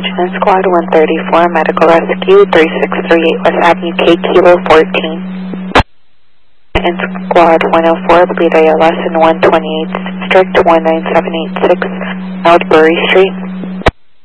attention in Squad 134, Medical Rescue, 3638 West Avenue, K Kilo 14. In Squad 104, Bleed ALS in 128th District, 19786, Ildbury Street.